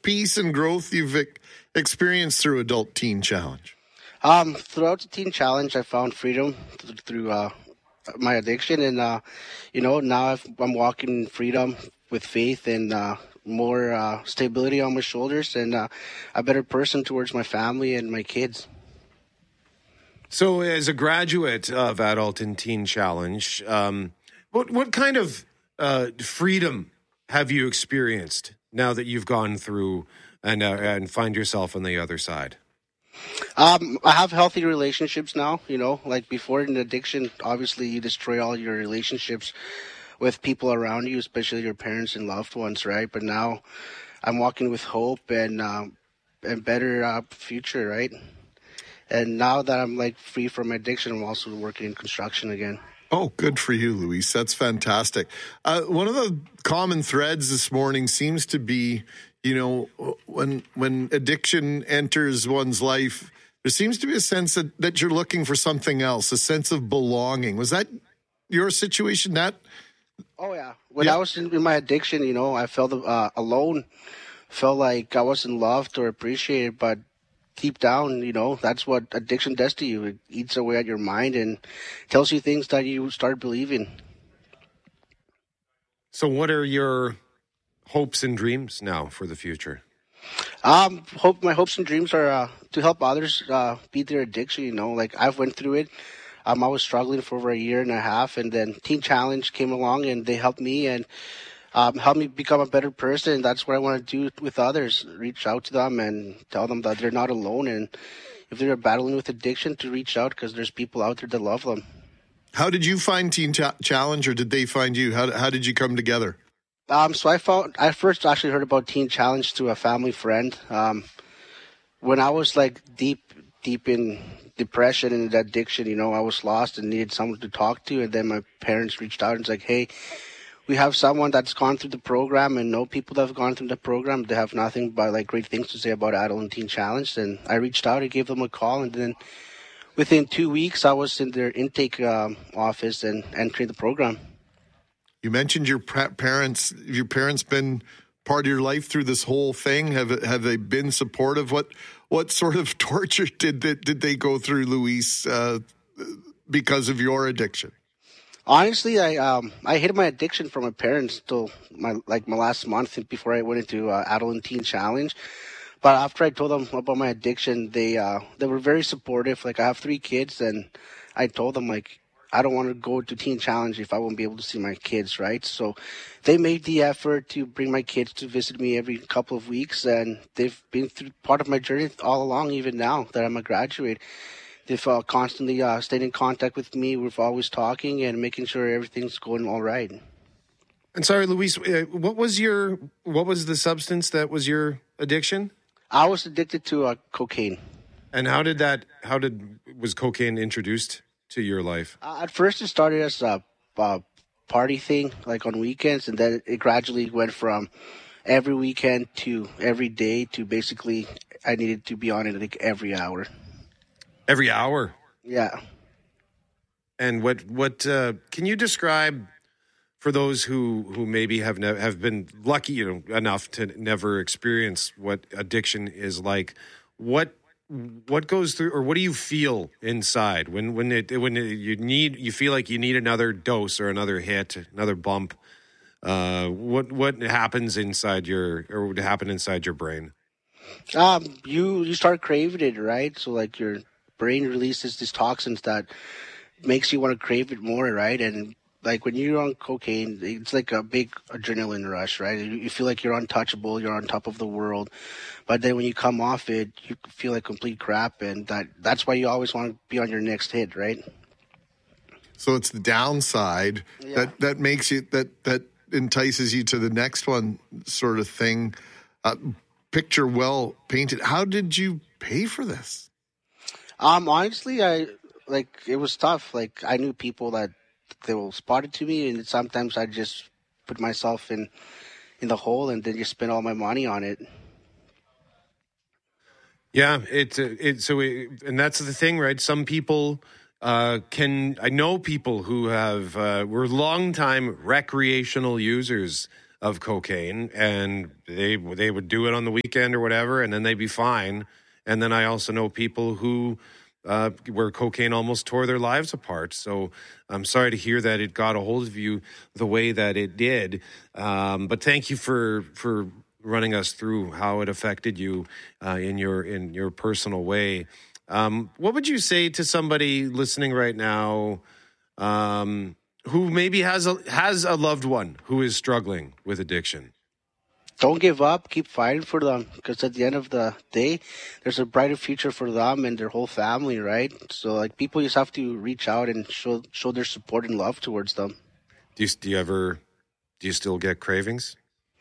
peace and growth you've experienced through Adult Teen Challenge? Throughout the Teen Challenge, I found freedom through my addiction, and now I'm walking in freedom with faith and more stability on my shoulders, and a better person towards my family and my kids. So, as a graduate of Adult and Teen Challenge, what kind of freedom have you experienced now that you've gone through and find yourself on the other side? I have healthy relationships now. Like before in addiction, obviously you destroy all your relationships with people around you, especially your parents and loved ones, right? But now I'm walking with hope and better future, right? And now that I'm like free from addiction, I'm also working in construction again. Oh, good for you, Luis. That's fantastic. One of the common threads this morning seems to be, when addiction enters one's life, there seems to be a sense that you're looking for something else, a sense of belonging. Was that your situation? Oh, yeah. When I was in my addiction, I felt alone, felt like I wasn't loved or appreciated, but deep down, that's what addiction does to you. It eats away at your mind and tells you things that you start believing. So what are your hopes and dreams now for the future? My hopes and dreams are to help others beat their addiction. Like I've went through it. I was struggling for over a year and a half, and then Teen Challenge came along and they helped me and help me become a better person. That's what I want to do with others. Reach out to them and tell them that they're not alone. And if they're battling with addiction, to reach out because there's people out there that love them. How did you find Teen Challenge, or did they find you? How did you come together? So I first actually heard about Teen Challenge through a family friend. When I was like deep in depression and addiction, I was lost and needed someone to talk to. And then my parents reached out and was like, hey, we have someone that's gone through the program and know people that have gone through the program. They have nothing but like great things to say about Adult and Teen Challenge. And I reached out, I gave them a call, and then within 2 weeks, I was in their intake office and entering the program. You mentioned your parents. Have your parents been part of your life through this whole thing? Have they been supportive? What sort of torture did they go through, Luis, because of your addiction? Honestly, I hid my addiction from my parents till my last month before I went into Adult and Teen Challenge. But after I told them about my addiction, they were very supportive. Like I have 3 kids, and I told them like I don't want to go to Teen Challenge if I won't be able to see my kids, right? So they made the effort to bring my kids to visit me every couple of weeks, and they've been through part of my journey all along, even now that I'm a graduate. They've constantly stayed in contact with me. We're always talking and making sure everything's going all right. And sorry, Luis, what was the substance that was your addiction? I was addicted to cocaine. And was cocaine introduced to your life? At first, it started as a party thing, like on weekends, and then it gradually went from every weekend to every day to basically I needed to be on it like every hour. Every hour? Yeah. And what can you describe for those who maybe have been lucky enough to never experience what addiction is like? What goes through, or what do you feel inside when you feel like you need another dose or another hit, another bump? What happens inside or would happen inside your brain? You start craving it, right? So like your brain releases these toxins that makes you want to crave it more, right? And like when you're on cocaine, it's like a big adrenaline rush, right? You feel like you're untouchable, you're on top of the world. But then when you come off it, you feel like complete crap, and that's why you always want to be on your next hit, right? So it's the downside that makes you that entices you to the next one, sort of thing. Picture well painted. How did you pay for this? Honestly, it was tough. Like I knew people that they will spot it to me, and sometimes I just put myself in the hole and then just spend all my money on it. Yeah, and that's the thing, right? Some people I know people who were longtime recreational users of cocaine, and they would do it on the weekend or whatever, and then they'd be fine. And then I also know people who where cocaine almost tore their lives apart. So I'm sorry to hear that it got a hold of you the way that it did. But thank you for running us through how it affected you in your personal way. What would you say to somebody listening right now who maybe has a loved one who is struggling with addiction? Don't give up. Keep fighting for them, because at the end of the day, there's a brighter future for them and their whole family, right? So, like, people just have to reach out and show their support and love towards them. Do you still get cravings?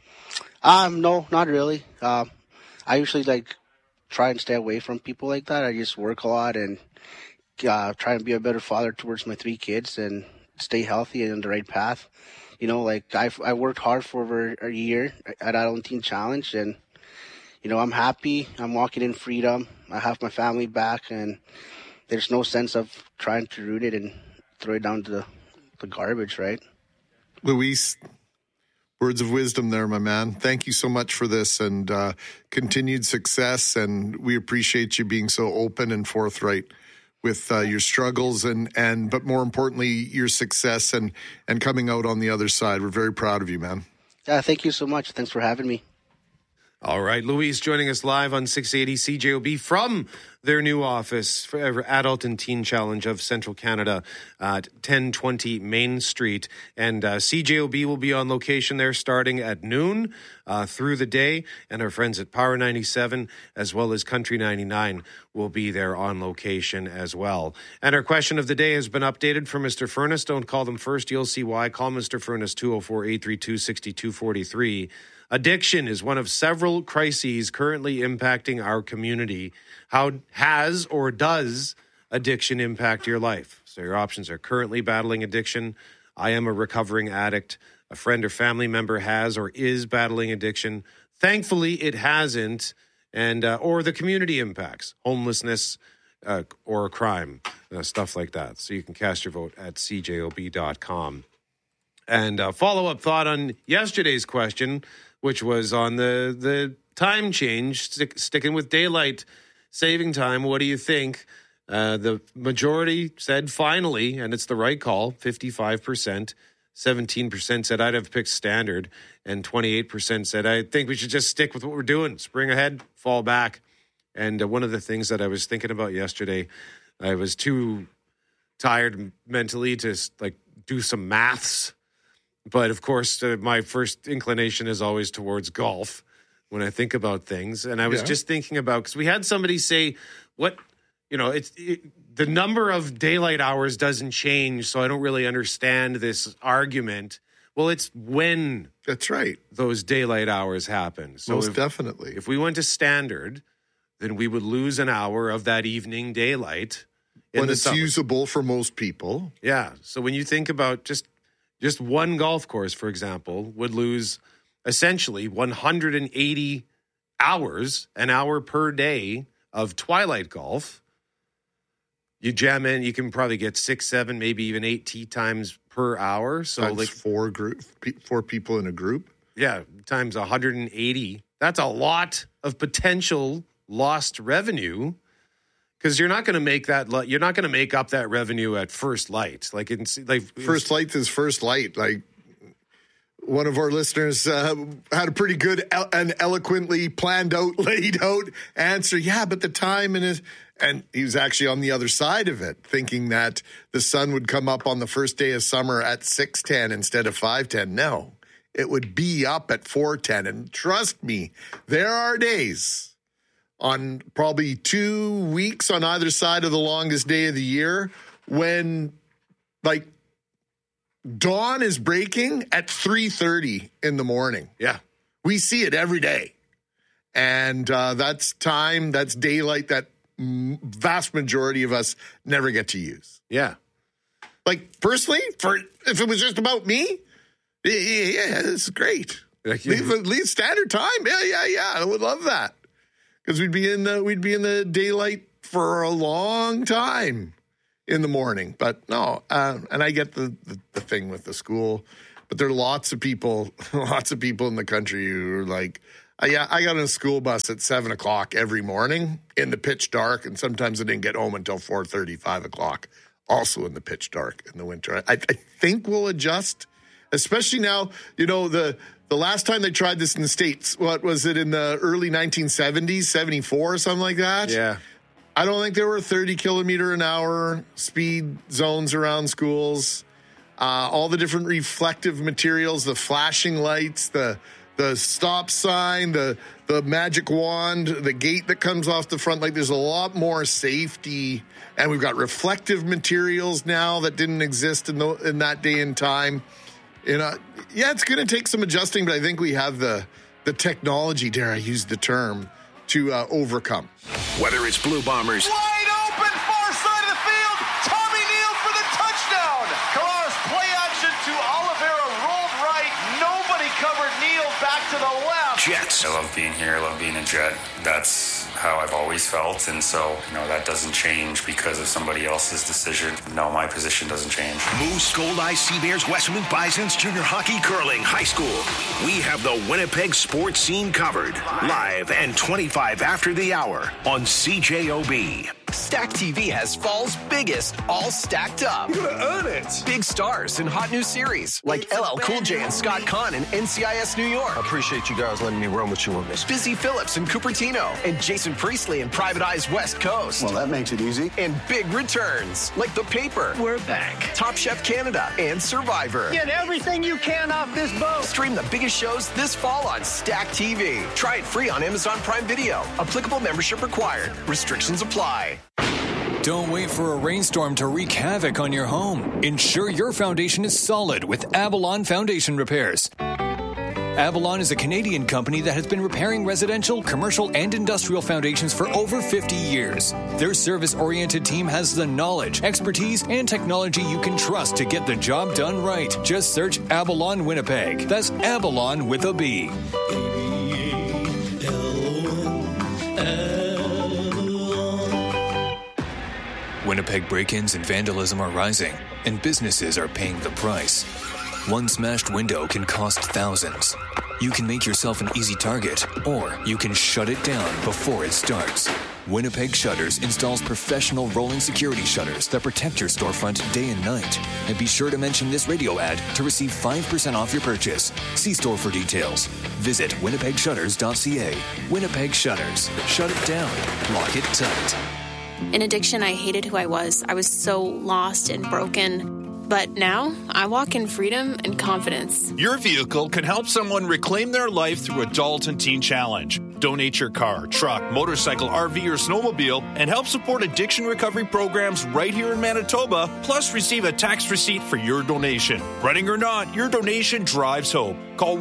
No, not really. I usually try and stay away from people like that. I just work a lot and try and be a better father towards my 3 kids and stay healthy and on the right path. You know, I worked hard for over a year at Adult Teen Challenge, and I'm happy. I'm walking in freedom. I have my family back, and there's no sense of trying to root it and throw it down to the garbage, right? Luis, words of wisdom there, my man. Thank you so much for this, and continued success. And we appreciate you being so open and forthright with your struggles and but more importantly, your success and coming out on the other side. We're very proud of you, man. Yeah, thank you so much. Thanks for having me. All right, Luis joining us live on 680 CJOB from their new office for Adult and Teen Challenge of Central Canada at 1020 Main Street. And CJOB will be on location there starting at noon through the day. And our friends at Power 97 as well as Country 99 will be there on location as well. And our question of the day has been updated for Mr. Furness. Don't call them first. You'll see why. Call Mr. Furness 204-832-6243. Addiction is one of several crises currently impacting our community. How has or does addiction impact your life? So your options are currently battling addiction. I am a recovering addict. A friend or family member has or is battling addiction. Thankfully, it hasn't. And or the community impacts, homelessness or crime, stuff like that. So you can cast your vote at cjob.com. And a follow-up thought on yesterday's question, which was on the time change, sticking with daylight saving time. What do you think? The majority said finally, and it's the right call, 55%. 17% said I'd have picked standard, and 28% said I think we should just stick with what we're doing. Spring ahead, fall back. And one of the things that I was thinking about yesterday, I was too tired mentally to do some maths. But, of course, my first inclination is always towards golf when I think about things. And I was just thinking about, because we had somebody say, the number of daylight hours doesn't change, so I don't really understand this argument. Well, it's when that's right. Those daylight hours happen. So most definitely. If we went to standard, then we would lose an hour of that evening daylight. When it's usable for most people. Yeah. So when you think about just one golf course, for example, would lose essentially 180 hours, an hour per day of twilight golf. You jam in, you can probably get 6, 7, maybe even 8 tee times per hour. So that's four people in a group. Yeah, times 180. That's a lot of potential lost revenue. Because you're not going to make that. You're not going to make up that revenue at first light. First light is first light. Like one of our listeners had a pretty good and eloquently planned out, laid out answer. Yeah, but the time and he was actually on the other side of it, thinking that the sun would come up on the first day of summer at 6:10 instead of 5:10. No, it would be up at 4:10. And trust me, there are days on probably 2 weeks on either side of the longest day of the year when dawn is breaking at 3:30 in the morning. Yeah. We see it every day. And that's time, that's daylight that vast majority of us never get to use. Yeah. Personally, if it was just about me, yeah, it's great. Leave standard time. Yeah. I would love that. Because we'd be in the daylight for a long time in the morning. But no, and I get the thing with the school. But there are lots of people in the country who are like, yeah, I got on a school bus at 7 o'clock every morning in the pitch dark, and sometimes I didn't get home until 4:30, 5 o'clock, also in the pitch dark in the winter. I think we'll adjust, especially now, the last time they tried this in the States, what was it, in the early 1970s, 74 or something like that? Yeah. I don't think there were 30-kilometer-an-hour speed zones around schools. All the different reflective materials, the flashing lights, the stop sign, the magic wand, the gate that comes off the front. Like, there's a lot more safety, and we've got reflective materials now that didn't exist in that day and time. It's going to take some adjusting, but I think we have the technology, dare I use the term, to overcome. Whether it's Blue Bombers. Wide open, far side of the field. Tommy Neal for the touchdown. Colares play action to Oliveira, rolled right. Nobody covered Neal, back to the left. Jets. I love being here. I love being a Jet. That's how I've always felt. And so, that doesn't change because of somebody else's decision. No, my position doesn't change. Moose, Gold Eyes, Sea Bears, Westwood Bisons, junior hockey, curling, high school. We have the Winnipeg sports scene covered. Live and 25 after the hour on CJOB. Stack TV has fall's biggest, all stacked up. You're gonna earn it. Big stars in hot new series like LL Cool J and Scott Conn in NCIS New York. I appreciate you guys letting me run with you on this. Busy Phillips in Cupertino and Jason Priestley in Private Eyes West Coast. Well, that makes it easy. And big returns like The Paper. We're back. Top Chef Canada and Survivor. Get everything you can off this boat. Stream the biggest shows this fall on Stack TV. Try it free on Amazon Prime Video. Applicable membership required. Restrictions apply. Don't wait for a rainstorm to wreak havoc on your home. Ensure your foundation is solid with Avalon Foundation Repairs. Avalon is a Canadian company that has been repairing residential, commercial, and industrial foundations for over 50 years. Their service-oriented team has the knowledge, expertise, and technology you can trust to get the job done right. Just search Avalon Winnipeg. That's Avalon with a B. Winnipeg break-ins and vandalism are rising, and businesses are paying the price. One smashed window can cost thousands. You can make yourself an easy target, or you can shut it down before it starts. Winnipeg Shutters installs professional rolling security shutters that protect your storefront day and night. And be sure to mention this radio ad to receive 5% off your purchase. See store for details. Visit winnipegshutters.ca. Winnipeg Shutters. Shut it down. Lock it tight. In addiction, I hated who I was. I was so lost and broken. But now, I walk in freedom and confidence. Your vehicle can help someone reclaim their life through Adult and Teen Challenge. Donate your car, truck, motorcycle, RV, or snowmobile and help support addiction recovery programs right here in Manitoba, plus receive a tax receipt for your donation. Running or not, your donation drives hope. Call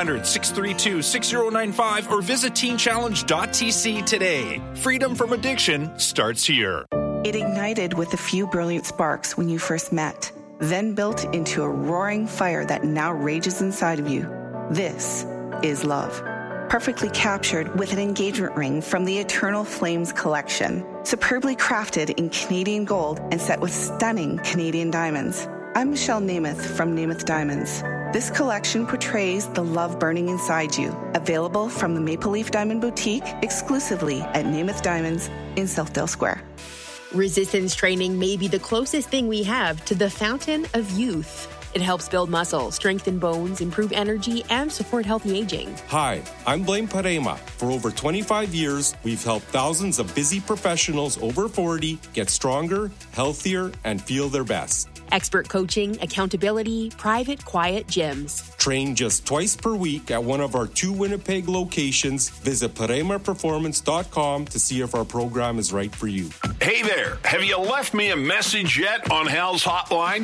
1-800-632-6095 or visit teenchallenge.tc today. Freedom from addiction starts here. It ignited with a few brilliant sparks when you first met, then built into a roaring fire that now rages inside of you. This is love. Perfectly captured with an engagement ring from the Eternal Flames collection. Superbly crafted in Canadian gold and set with stunning Canadian diamonds. I'm Michelle Namath from Namath Diamonds. This collection portrays the love burning inside you. Available from the Maple Leaf Diamond Boutique exclusively at Namath Diamonds in Southdale Square. Resistance training may be the closest thing we have to the fountain of youth. It helps build muscle, strengthen bones, improve energy, and support healthy aging. Hi, I'm Blaine Parema. For over 25 years, we've helped thousands of busy professionals over 40 get stronger, healthier, and feel their best. Expert coaching, accountability, private, quiet gyms. Train just twice per week at one of our 2 Winnipeg locations. Visit ParemaPerformance.com to see if our program is right for you. Hey there, have you left me a message yet on Hal's hotline?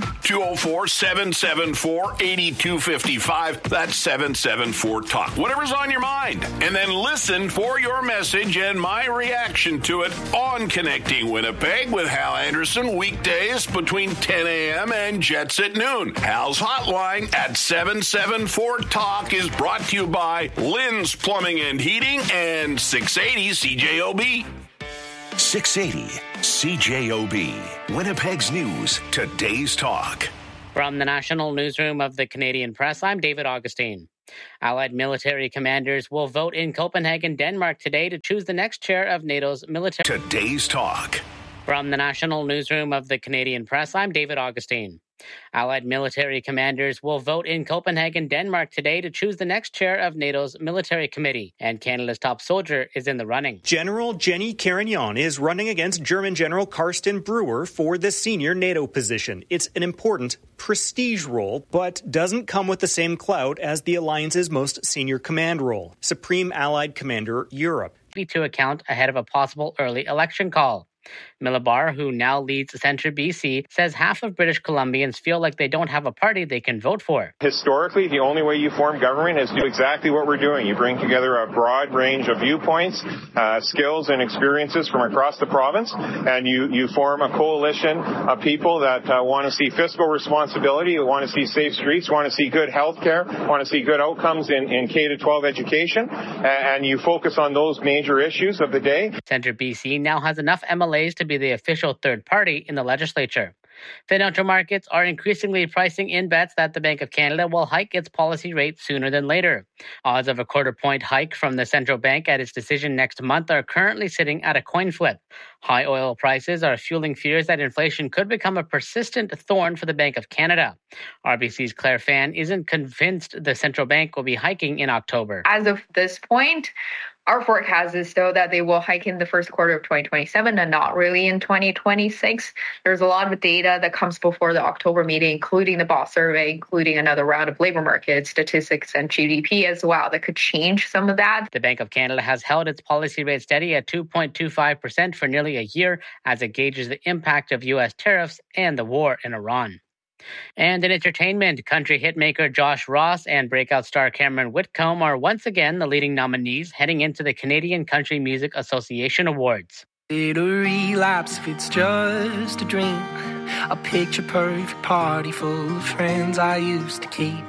204-774-8255. That's 774-TALK. Whatever's on your mind. And then listen for your message and my reaction to it on Connecting Winnipeg with Hal Anderson, weekdays between 10 a.m. and Jets at noon. Hal's hotline at 774-TALK is brought to you by Lynn's Plumbing and Heating and 680 CJOB. 680 CJOB. Winnipeg's news, today's talk. From the National Newsroom of the Canadian Press, I'm David Augustine. Allied military commanders will vote in Copenhagen, Denmark today to choose the next chair of NATO's military... Today's Talk. From the National Newsroom of the Canadian Press, I'm David Augustine. Allied military commanders will vote in Copenhagen, Denmark today to choose the next chair of NATO's military committee, and Canada's top soldier is in the running. General Jenny Carignan is running against German General Carsten Brewer for the senior NATO position. It's an important prestige role, but doesn't come with the same clout as the alliance's most senior command role, Supreme Allied Commander Europe. To account ahead of a possible early election call. Milibar, who now leads Centre BC, says half of British Columbians feel like they don't have a party they can vote for. Historically, the only way you form government is to do exactly what we're doing. You bring together a broad range of viewpoints, skills and experiences from across the province, and you form a coalition of people that want to see fiscal responsibility, want to see safe streets, want to see good health care, want to see good outcomes in K-12 education, and you focus on those major issues of the day. Centre BC now has enough MLAs to be the official third party in the legislature. Financial markets are increasingly pricing in bets that the Bank of Canada will hike its policy rate sooner than later. Odds of a quarter-point hike from the central bank at its decision next month are currently sitting at a coin flip. High oil prices are fueling fears that inflation could become a persistent thorn for the Bank of Canada. RBC's Claire Fan isn't convinced the central bank will be hiking in October. As of this point, our forecast is though that they will hike in the first quarter of 2027 and not really in 2026. There's a lot of data that comes before the October meeting, including the BOSS survey, including another round of labor market statistics and GDP as well, that could change some of that. The Bank of Canada has held its policy rate steady at 2.25% for nearly a year as it gauges the impact of U.S. tariffs and the war in Iran. And in entertainment, country hitmaker Josh Ross and breakout star Cameron Whitcomb are once again the leading nominees heading into the Canadian Country Music Association Awards. It'll relapse if it's just a dream. A picture-perfect party full of friends I used to keep.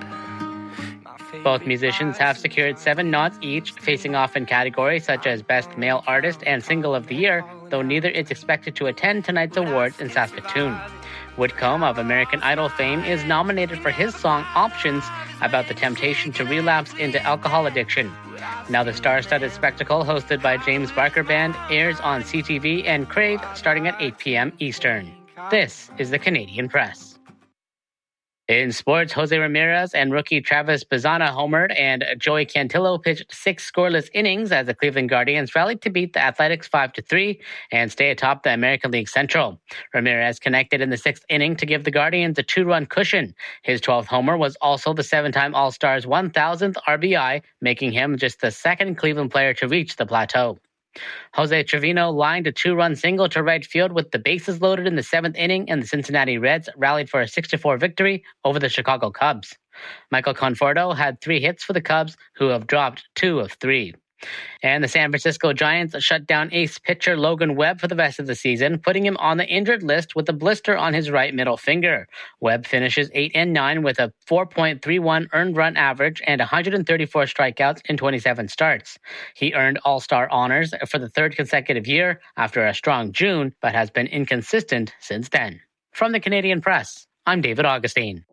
Both musicians have secured 7 nods each, facing off in categories such as Best Male Artist and Single of the Year, though neither is expected to attend tonight's awards in Saskatoon. Whitcomb of American Idol fame is nominated for his song Options about the temptation to relapse into alcohol addiction. Now the star-studded spectacle hosted by James Barker Band airs on CTV and Crave starting at 8 p.m. Eastern. This is the Canadian Press. In sports, Jose Ramirez and rookie Travis Bazzana homered, and Joey Cantillo pitched 6 scoreless innings as the Cleveland Guardians rallied to beat the Athletics 5-3 and stay atop the American League Central. Ramirez connected in the 6th inning to give the Guardians a 2-run cushion. His 12th homer was also the 7-time All-Star's 1,000th RBI, making him just the second Cleveland player to reach the plateau. Jose Trevino lined a 2-run single to right field with the bases loaded in the 7th inning, and the Cincinnati Reds rallied for a 6-4 victory over the Chicago Cubs. Michael Conforto had 3 hits for the Cubs, who have dropped 2 of 3. And the San Francisco Giants shut down ace pitcher Logan Webb for the rest of the season, putting him on the injured list with a blister on his right middle finger. Webb finishes 8-9 with a 4.31 earned run average and 134 strikeouts in 27 starts. He earned All-Star honors for the 3rd consecutive year after a strong June, but has been inconsistent since then. From the Canadian Press, I'm David Augustine.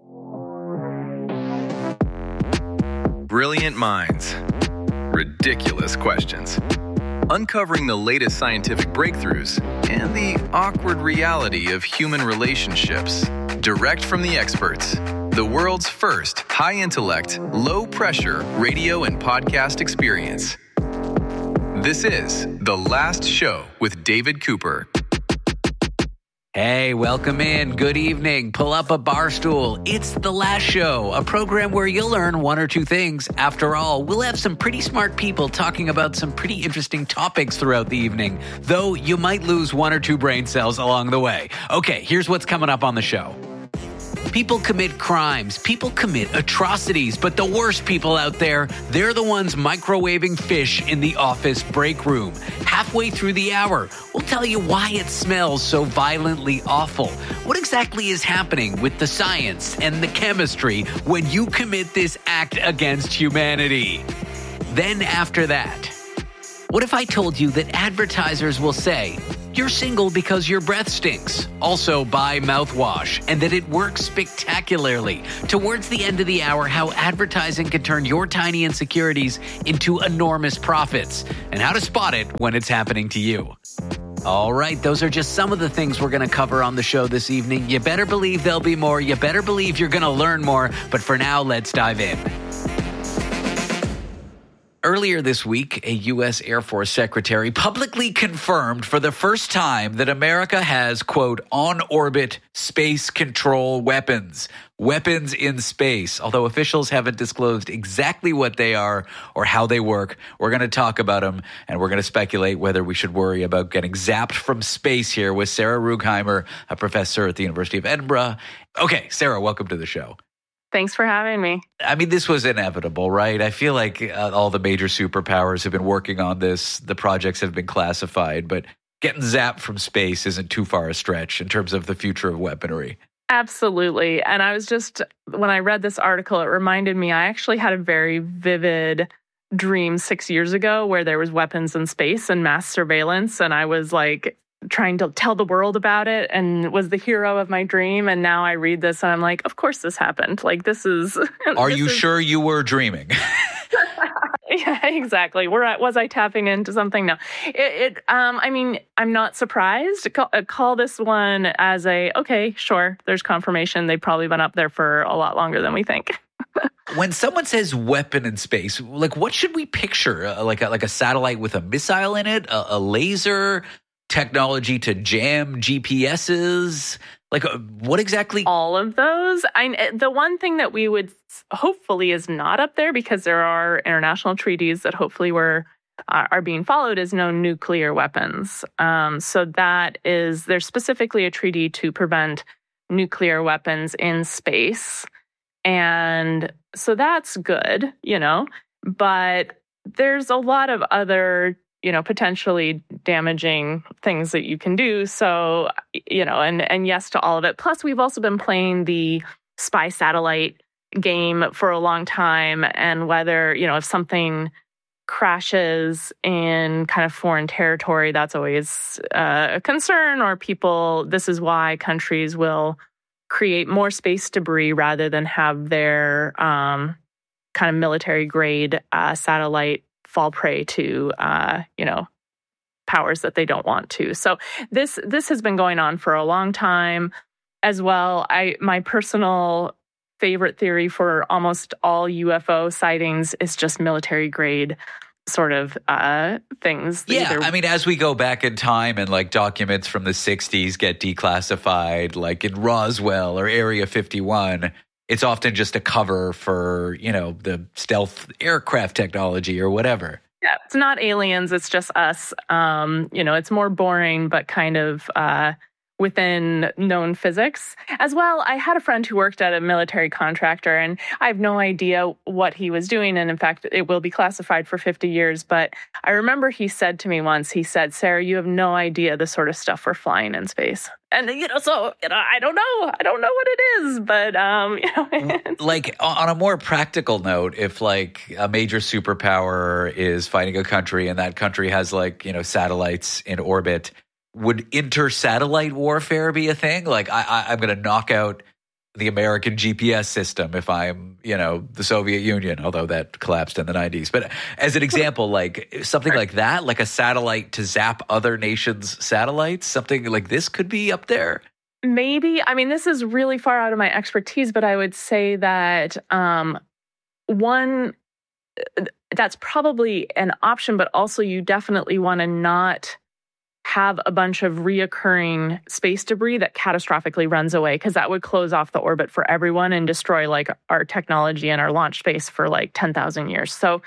Brilliant minds. Ridiculous questions. Uncovering the latest scientific breakthroughs and the awkward reality of human relationships. Direct from the experts. The world's first high-intellect, low-pressure radio and podcast experience. This is The Last Show with David Cooper. Hey, welcome in. Good evening. Pull up a bar stool. It's The Last Show, a program where you'll learn 1 or 2 things. After all, we'll have some pretty smart people talking about some pretty interesting topics throughout the evening, though you might lose 1 or 2 brain cells along the way. Okay, here's what's coming up on the show. People commit crimes, people commit atrocities, but the worst people out there, they're the ones microwaving fish in the office break room. Halfway through the hour, we'll tell you why it smells so violently awful. What exactly is happening with the science and the chemistry when you commit this act against humanity? Then after that, What if I told you that advertisers will say, you're single because your breath stinks. Also, buy mouthwash, and that it works spectacularly. Towards the end of the hour, how advertising can turn your tiny insecurities into enormous profits, and how to spot it when it's happening to you. All right, those are just some of the things we're going to cover on the show this evening. You better believe there'll be more. You better believe you're going to learn more. But for now, let's dive in. Earlier this week, a U.S. Air Force secretary publicly confirmed for the first time that America has, quote, on-orbit space control weapons. Weapons in space. Although officials haven't disclosed exactly what they are or how they work, we're going to talk about them, and we're going to speculate whether we should worry about getting zapped from space here with Sarah Rugheimer, a professor at the University of Edinburgh. Okay, Sarah, welcome to the show. Thanks for having me. I mean, this was inevitable, right? I feel like all the major superpowers have been working on this. The projects have been classified, but getting zapped from space isn't too far a stretch in terms of the future of weaponry. Absolutely. And I was just, when I read this article, it reminded me, I actually had a very vivid dream 6 years ago where there was weapons in space and mass surveillance. And I was like, trying to tell the world about it and was the hero of my dream. And now I read this and I'm like, of course this happened. Like, this is... Are you sure you were dreaming? Yeah, exactly. Was I tapping into something? No. I mean, I'm not surprised. Call this one as okay, sure, there's confirmation. They've probably been up there for a lot longer than we think. When someone says weapon in space, like, what should we picture? Like a satellite with a missile in it? A laser? Technology to jam GPSs? Like, what exactly? All of those. The one thing that we would hopefully is not up there, because there are international treaties that hopefully are being followed, is no nuclear weapons. So that is, there's specifically a treaty to prevent nuclear weapons in space. And so that's good, but there's a lot of other potentially damaging things that you can do. So, and yes to all of it. Plus, we've also been playing the spy satellite game for a long time. And whether, if something crashes in kind of foreign territory, that's always a concern, or this is why countries will create more space debris rather than have their kind of military grade satellite fall prey to, powers that they don't want to. So this has been going on for a long time as well. My personal favorite theory for almost all UFO sightings is just military grade sort of things. Yeah, I mean, as we go back in time and like documents from the 60s get declassified, like in Roswell or Area 51, it's often just a cover for, the stealth aircraft technology or whatever. Yeah, it's not aliens. It's just us. It's more boring, but kind of within known physics. As well, I had a friend who worked at a military contractor, and I have no idea what he was doing. And in fact, it will be classified for 50 years. But I remember he said to me once, Sarah, you have no idea the sort of stuff we're flying in space. And, I don't know. I don't know what it is, but, Like, on a more practical note, if, like, a major superpower is fighting a country and that country has, like, satellites in orbit, would inter-satellite warfare be a thing? Like, I'm going to knock out the American GPS system if I'm, the Soviet Union, although that collapsed in the 90s. But as an example, like something like that, like a satellite to zap other nations' satellites, something like this could be up there. Maybe. I mean, this is really far out of my expertise, but I would say that one, that's probably an option, but also you definitely want to not have a bunch of reoccurring space debris that catastrophically runs away, because that would close off the orbit for everyone and destroy like our technology and our launch space for like 10,000 years. So,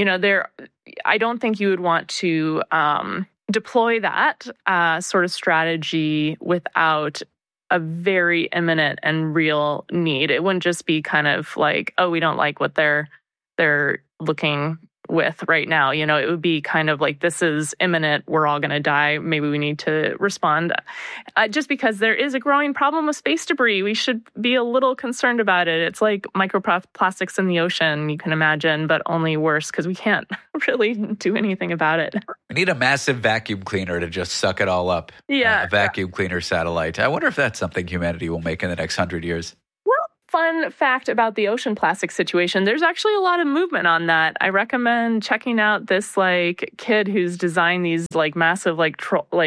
I don't think you would want to deploy that sort of strategy without a very imminent and real need. It wouldn't just be kind of like, oh, we don't like what they're looking with right now. You know, it would be kind of like, this is imminent. We're all going to die. Maybe we need to respond. Just because there is a growing problem with space debris, we should be a little concerned about it. It's like microplastics in the ocean, you can imagine, but only worse because we can't really do anything about it. We need a massive vacuum cleaner to just suck it all up. Yeah. A vacuum cleaner satellite. I wonder if that's something humanity will make in the next 100 years. Fun fact about the ocean plastic situation, there's actually a lot of movement on that. I recommend checking out this like kid who's designed these like massive like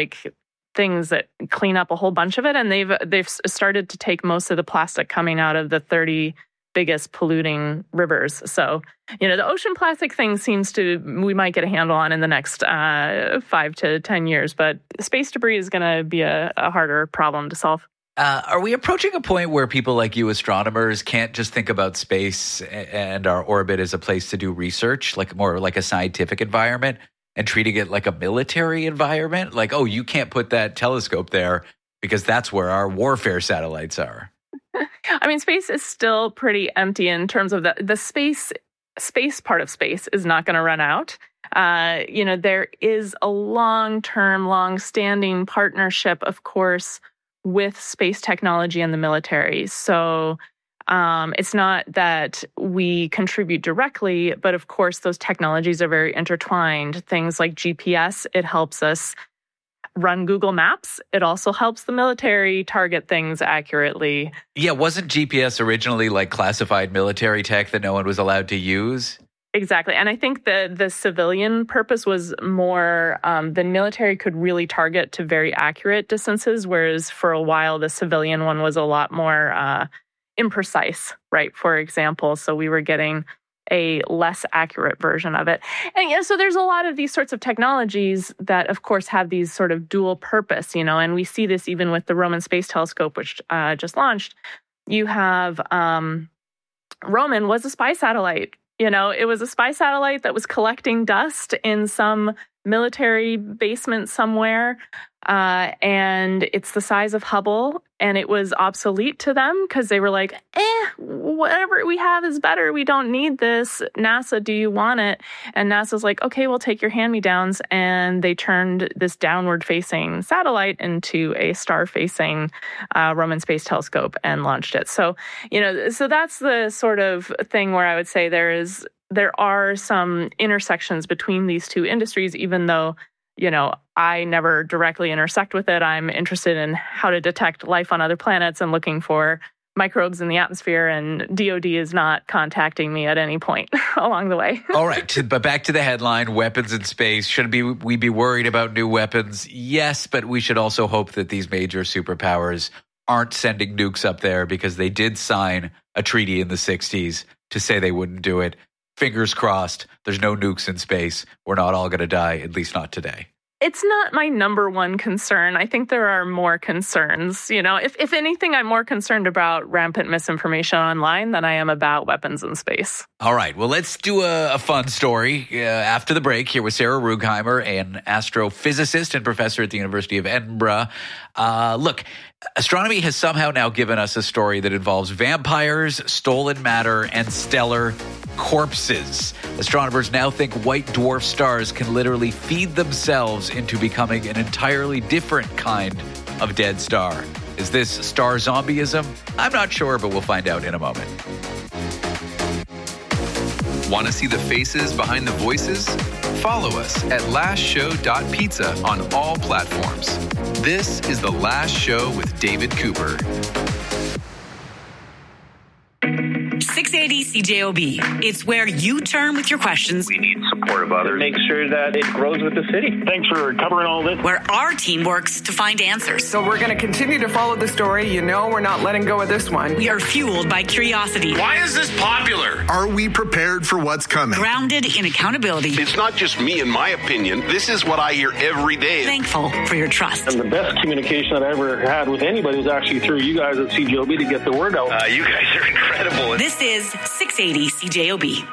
things that clean up a whole bunch of it, and they've started to take most of the plastic coming out of the 30 biggest polluting rivers. So, you know, the ocean plastic thing we might get a handle on in the next 5 to 10 years, but space debris is going to be a harder problem to solve. Are we approaching a point where people like you, astronomers, can't just think about space and our orbit as a place to do research, like more like a scientific environment, and treating it like a military environment? Like, oh, you can't put that telescope there because that's where our warfare satellites are. I mean, space is still pretty empty in terms of the space part of space is not going to run out. You know, there is a long-term, long-standing partnership, of course, with space technology and the military. So it's not that we contribute directly, but of course those technologies are very intertwined. Things like GPS, it helps us run Google Maps. It also helps the military target things accurately. Yeah, wasn't GPS originally like classified military tech that no one was allowed to use? Exactly. And I think the civilian purpose was more, the military could really target to very accurate distances, whereas for a while the civilian one was a lot more imprecise, right? For example, so we were getting a less accurate version of it. And yeah, so there's a lot of these sorts of technologies that, of course, have these sort of dual purpose, you know, and we see this even with the Roman Space Telescope, which just launched. You have Roman was a spy satellite. You know, it was a spy satellite that was collecting dust in some military basement somewhere, and it's the size of Hubble, and it was obsolete to them because they were like, whatever we have is better. We don't need this. NASA, do you want it? And NASA's like, okay, we'll take your hand-me-downs, and they turned this downward-facing satellite into a star-facing Roman Space Telescope and launched it. So, you know, so that's the sort of thing where I would say there are some intersections between these two industries, even though, you know, I never directly intersect with it. I'm interested in how to detect life on other planets and looking for microbes in the atmosphere, and DOD is not contacting me at any point along the way. All right, but back to the headline, weapons in space. Should we be worried about new weapons? Yes, but we should also hope that these major superpowers aren't sending nukes up there because they did sign a treaty in the 60s to say they wouldn't do it. Fingers crossed, there's no nukes in space. We're not all going to die, at least not today. It's not my number one concern. I think there are more concerns. You know, if anything, I'm more concerned about rampant misinformation online than I am about weapons in space. All right. Well, let's do a fun story after the break here with Sarah Rugheimer, an astrophysicist and professor at the University of Edinburgh. Look, astronomy has somehow now given us a story that involves vampires, stolen matter, and stellar corpses. Astronomers now think white dwarf stars can literally feed themselves into becoming an entirely different kind of dead star. Is this star zombieism? I'm not sure, but we'll find out in a moment. Want to see the faces behind the voices? Follow us at lastshow.pizza on all platforms. This is The Last Show with David Cooper. 680 CJOB. It's where you turn with your questions. We need support of others. Make sure that it grows with the city. Thanks for covering all this. Where our team works to find answers. So we're going to continue to follow the story. You know, we're not letting go of this one. We are fueled by curiosity. Why is this popular? Are we prepared for what's coming? Grounded in accountability. It's not just me and my opinion. This is what I hear every day. Thankful for your trust. And the best communication that I ever had with anybody was actually through you guys at CJOB to get the word out. You guys are incredible. This is 680 CJOB.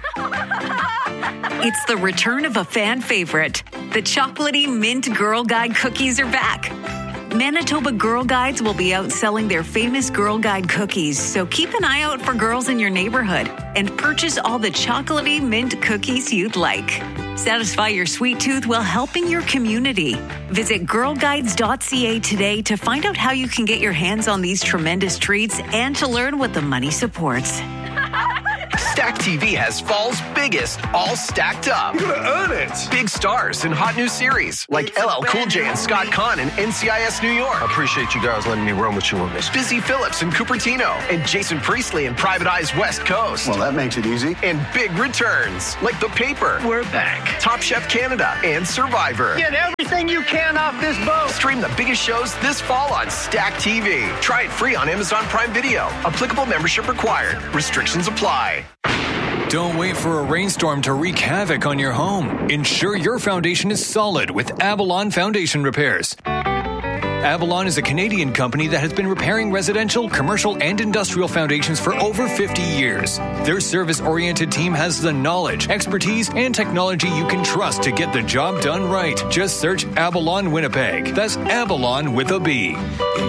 It's the return of a fan favorite. The chocolatey mint Girl Guide cookies are back. Manitoba Girl Guides will be out selling their famous Girl Guide cookies, so keep an eye out for girls in your neighborhood and purchase all the chocolatey mint cookies you'd like. Satisfy your sweet tooth while helping your community. Visit girlguides.ca today to find out how you can get your hands on these tremendous treats and to learn what the money supports. Stack TV has fall's biggest, all stacked up. You're gonna earn it. Big stars in hot new series like LL Cool J and Scott Conn in NCIS New York. I appreciate you guys letting me roam with you on this. Busy Phillips in Cupertino and Jason Priestley in Private Eye's West Coast. Well, that makes it easy. And big returns like The Paper. We're back. Top Chef Canada and Survivor. Get everything you can off this boat. Stream the biggest shows this fall on Stack TV. Try it free on Amazon Prime Video. Applicable membership required. Restrictions apply. Don't wait for a rainstorm to wreak havoc on your home. Ensure your foundation is solid with Avalon Foundation Repairs. Avalon is a Canadian company that has been repairing residential, commercial, and industrial foundations for over 50 years. Their service-oriented team has the knowledge, expertise, and technology you can trust to get the job done right. Just search Avalon Winnipeg. That's Avalon with a B.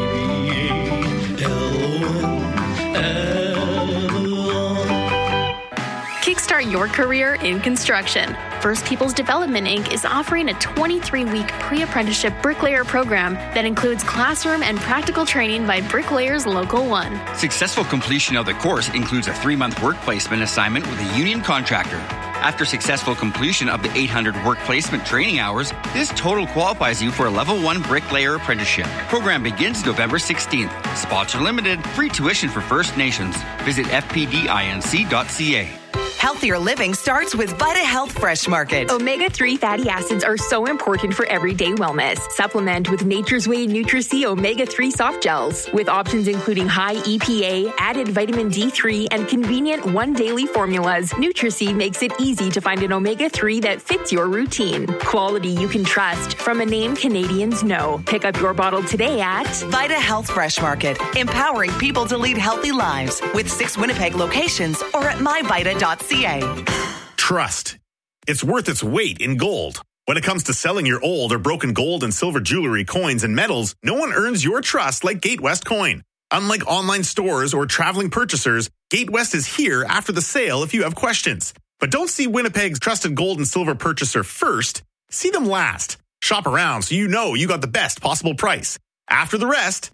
Kickstart your career in construction. First Peoples Development Inc. is offering a 23-week pre-apprenticeship bricklayer program that includes classroom and practical training by Bricklayers Local 1. Successful completion of the course includes a 3-month work placement assignment with a union contractor. After successful completion of the 800 work placement training hours, this total qualifies you for a Level 1 bricklayer apprenticeship. Program begins November 16th. Spots are limited. Free tuition for First Nations. Visit fpdinc.ca. Healthier living starts with Vita Health Fresh Market. Omega-3 fatty acids are so important for everyday wellness. Supplement with Nature's Way Nutri-C Omega-3 soft gels with options including high EPA, added vitamin D3, and convenient one daily formulas. Nutri-C makes it easy to find an omega-3 that fits your routine. Quality you can trust from a name Canadians know. Pick up your bottle today at Vita Health Fresh Market, empowering people to lead healthy lives with 6 Winnipeg locations or at myvita.ca. Trust. It's worth its weight in gold. When it comes to selling your old or broken gold and silver jewelry, coins, and metals, no one earns your trust like Gatewest Coin. Unlike online stores or traveling purchasers, Gatewest is here after the sale if you have questions. But don't see Winnipeg's trusted gold and silver purchaser first. See them last. Shop around so you know you got the best possible price. After the rest,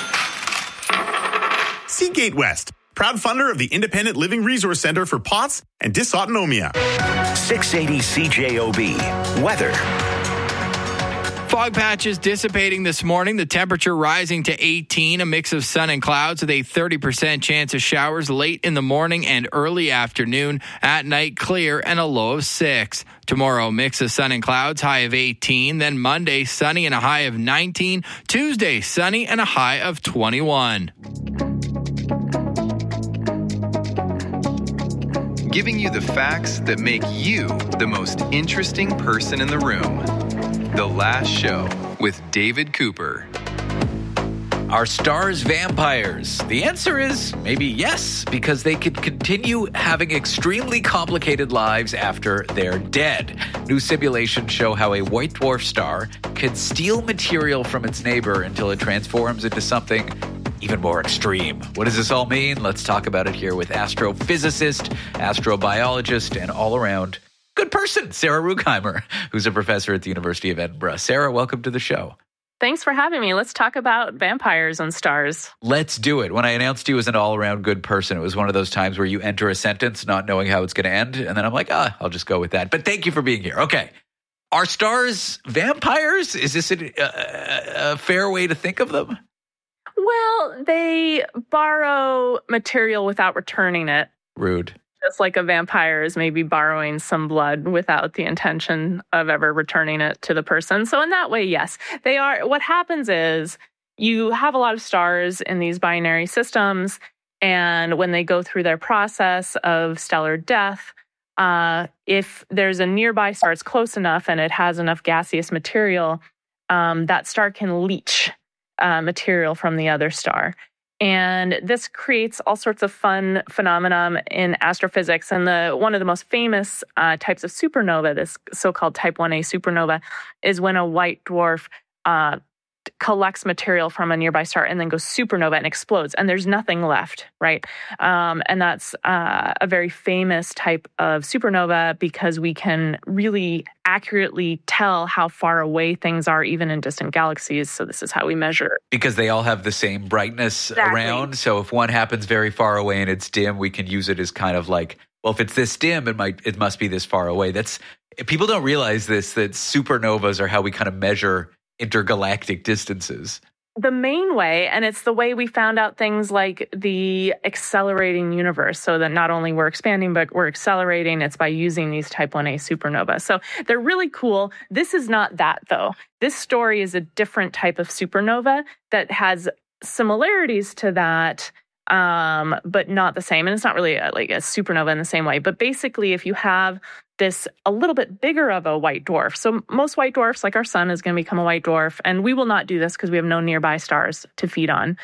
see Gatewest. Proud funder of the Independent Living Resource Center for POTS and Dysautonomia. 680 CJOB. Weather. Fog patches dissipating this morning. The temperature rising to 18, a mix of sun and clouds with a 30% chance of showers late in the morning and early afternoon. At night, clear and a low of 6. Tomorrow, mix of sun and clouds, high of 18. Then Monday, sunny and a high of 19. Tuesday, sunny and a high of 21. Giving you the facts that make you the most interesting person in the room. The Last Show with David Cooper. Are stars vampires? The answer is maybe yes, because they could continue having extremely complicated lives after they're dead. New simulations show how a white dwarf star can steal material from its neighbor until it transforms into something even more extreme. What does this all mean? Let's talk about it here with astrophysicist, astrobiologist, and all-around good person, Sarah Rugheimer, who's a professor at the University of Edinburgh. Sarah, welcome to the show. Thanks for having me. Let's talk about vampires and stars. Let's do it. When I announced you as an all-around good person, it was one of those times where you enter a sentence not knowing how it's going to end, and then I'm like, I'll just go with that. But thank you for being here. Okay. Are stars vampires? Is this a fair way to think of them? Well, they borrow material without returning it. Rude. Just like a vampire is maybe borrowing some blood without the intention of ever returning it to the person. So in that way, yes, they are. What happens is you have a lot of stars in these binary systems, and when they go through their process of stellar death, if there's a nearby star that's close enough and it has enough gaseous material, that star can leach material from the other star. And this creates all sorts of fun phenomena in astrophysics. And one of the most famous types of supernova, this so-called type 1a supernova, is when a white dwarf collects material from a nearby star and then goes supernova and explodes, and there's nothing left, right? And that's a very famous type of supernova because we can really accurately tell how far away things are, even in distant galaxies. So this is how we measure. Because they all have the same brightness around. So if one happens very far away and it's dim, we can use it as kind of like, well, if it's this dim, it must be this far away. People don't realize this, that supernovas are how we kind of measure intergalactic distances. The main way, and it's the way we found out things like the accelerating universe, so that not only we're expanding, but we're accelerating, it's by using these Type 1a supernovae. So they're really cool. This is not that, though. This story is a different type of supernova that has similarities to that, but not the same. And it's not really like a supernova in the same way. But basically, if you have this a little bit bigger of a white dwarf. So most white dwarfs, like our sun, is going to become a white dwarf. And we will not do this because we have no nearby stars to feed on.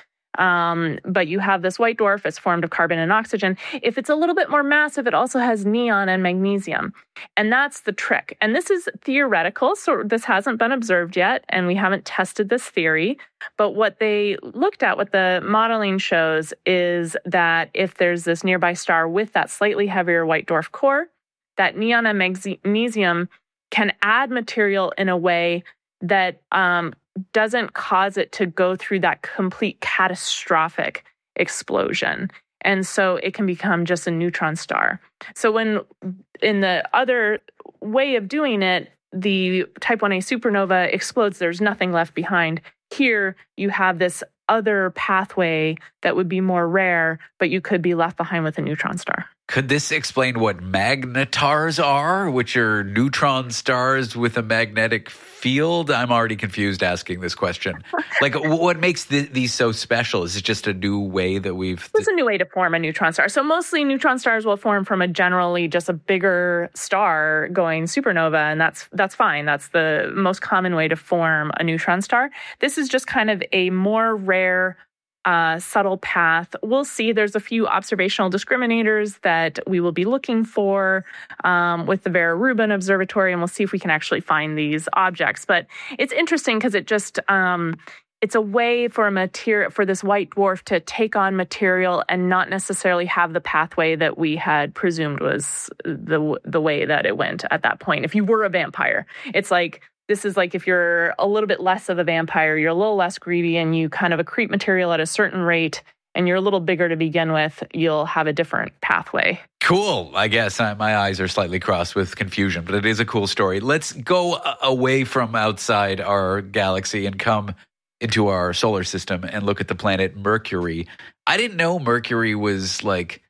But you have this white dwarf. It's formed of carbon and oxygen. If it's a little bit more massive, it also has neon and magnesium. And that's the trick. And this is theoretical. So this hasn't been observed yet. And we haven't tested this theory. But what they looked at, what the modeling shows, is that if there's this nearby star with that slightly heavier white dwarf core, that neon and magnesium can add material in a way that doesn't cause it to go through that complete catastrophic explosion. And so it can become just a neutron star. So when in the other way of doing it, the Type 1a supernova explodes, there's nothing left behind. Here, you have this other pathway that would be more rare, but you could be left behind with a neutron star. Could this explain what magnetars are, which are neutron stars with a magnetic field? I'm already confused asking this question. Like, what makes these so special? Is it just a new way that It's a new way to form a neutron star. So mostly neutron stars will form from a generally just a bigger star going supernova, and that's fine. That's the most common way to form a neutron star. This is just kind of a more rare subtle path. We'll see. There's a few observational discriminators that we will be looking for with the Vera Rubin Observatory, and we'll see if we can actually find these objects. But it's interesting because it just it's a way for this white dwarf to take on material and not necessarily have the pathway that we had presumed was the way that it went at that point. If you were a vampire, it's like, this is like if you're a little bit less of a vampire, you're a little less greedy, and you kind of accrete material at a certain rate, and you're a little bigger to begin with, you'll have a different pathway. Cool. I guess my eyes are slightly crossed with confusion, but it is a cool story. Let's go away from outside our galaxy and come into our solar system and look at the planet Mercury. I didn't know Mercury was like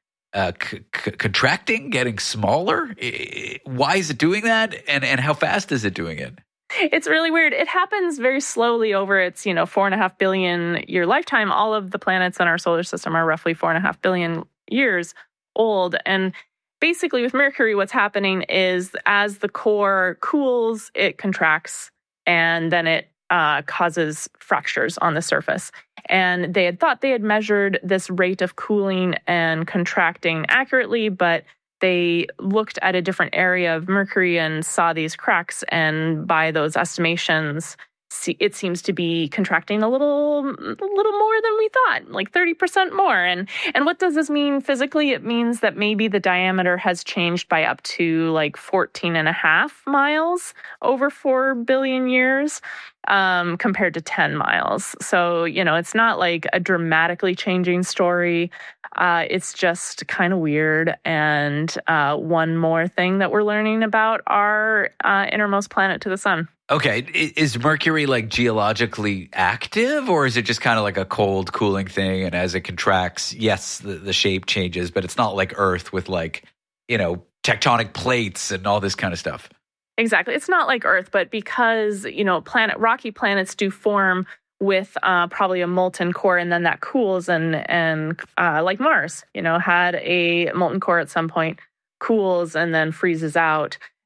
contracting, getting smaller. Why is it doing that? And how fast is it doing it? It's really weird. It happens very slowly over its, 4.5 billion year lifetime. All of the planets in our solar system are roughly 4.5 billion years old. And basically with Mercury, what's happening is as the core cools, it contracts, and then it causes fractures on the surface. And they had thought they had measured this rate of cooling and contracting accurately, but they looked at a different area of Mercury and saw these cracks, and by those estimations, it seems to be contracting a little more than we thought, like 30% more. And what does this mean physically? It means that maybe the diameter has changed by up to like 14.5 miles over 4 billion years, compared to 10 miles. So, it's not like a dramatically changing story. It's just kind of weird. And one more thing that we're learning about our innermost planet to the sun. Okay, is Mercury like geologically active, or is it just kind of like a cold cooling thing? And as it contracts, yes, the shape changes, but it's not like Earth with like, tectonic plates and all this kind of stuff. Exactly. It's not like Earth, but because, rocky planets do form with probably a molten core, and then that cools and like Mars, had a molten core at some point, cools and then freezes out.